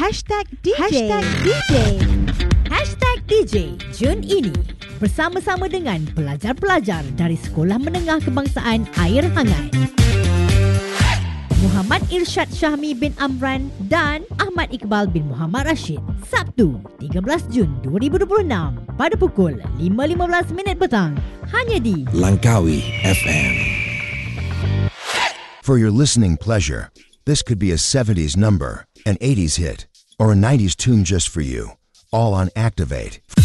#DJ Jun ini bersama-sama dengan pelajar-pelajar dari Sekolah Menengah Kebangsaan Air Hangat, Muhammad Irsyad Syahmi bin Amran dan Ahmad Iqbal bin Muhammad Rashid. Sabtu 13 Jun 2026 pada pukul 5.15 petang hanya di Langkawi FM. For your listening pleasure, this could be a 70s number, an 80s hit, or a 90s tune just for you. All on Activate.